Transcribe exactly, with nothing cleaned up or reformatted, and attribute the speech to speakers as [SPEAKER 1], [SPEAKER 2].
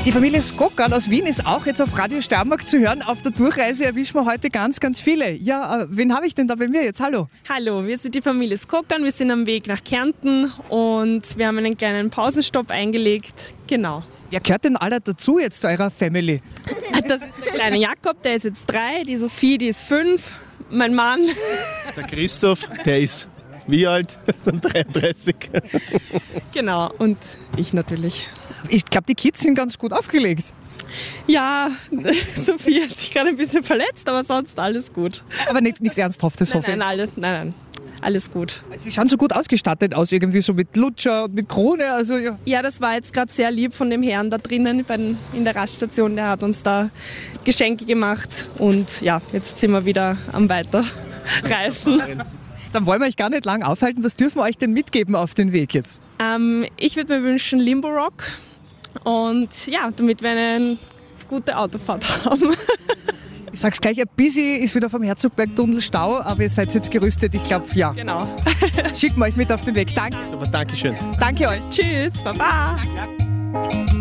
[SPEAKER 1] Die Familie Skokan aus Wien ist auch jetzt auf Radio Steiermark zu hören. Auf der Durchreise erwischen wir heute ganz, ganz viele. Ja, äh, wen habe ich denn da bei mir jetzt? Hallo.
[SPEAKER 2] Hallo, wir sind die Familie Skokan. Wir sind am Weg nach Kärnten und wir haben einen kleinen Pausenstopp eingelegt. Genau.
[SPEAKER 1] Wer gehört denn alle dazu jetzt zu eurer Family?
[SPEAKER 2] Das ist der kleine Jakob, der ist jetzt drei. Die Sophie, die ist fünf. Mein Mann.
[SPEAKER 3] Der Christoph, der ist wie alt? dreiunddreißig.
[SPEAKER 2] Genau, und ich natürlich.
[SPEAKER 1] Ich glaube, die Kids sind ganz gut aufgelegt.
[SPEAKER 2] Ja, Sophie hat sich gerade ein bisschen verletzt, aber sonst alles gut.
[SPEAKER 1] Aber nichts Ernsthaftes,
[SPEAKER 2] Nein,
[SPEAKER 1] hoffe ich.
[SPEAKER 2] nein, alles, nein, nein, alles gut.
[SPEAKER 1] Sie schauen so gut ausgestattet aus, irgendwie so mit Lutscher und mit Krone. Also, ja.
[SPEAKER 2] Ja, das war jetzt gerade sehr lieb von dem Herrn da drinnen in der Raststation. Der hat uns da Geschenke gemacht und ja, jetzt sind wir wieder am Weiterreisen.
[SPEAKER 1] Dann wollen wir euch gar nicht lang aufhalten. Was dürfen wir euch denn mitgeben auf den Weg jetzt?
[SPEAKER 2] Ähm, ich würde mir wünschen Limbo Rock und ja, damit wir eine gute Autofahrt haben.
[SPEAKER 1] Ich sag's gleich, ein bisschen ist wieder vom Herzogbergtunnel Stau, aber ihr seid jetzt gerüstet. Ich glaube, ja.
[SPEAKER 2] Genau.
[SPEAKER 1] Schicken wir euch mit auf den Weg. Danke.
[SPEAKER 3] Super, Dankeschön.
[SPEAKER 1] Danke euch.
[SPEAKER 2] Tschüss, Baba.